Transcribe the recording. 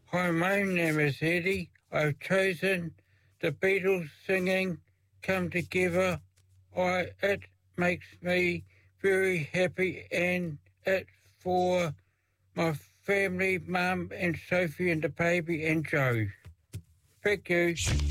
Hi, my name is Eddie. I've chosen the Beatles singing Come Together. It makes me very happy, and it's for my family, Mum and Sophie and the baby and Joe. Thank you.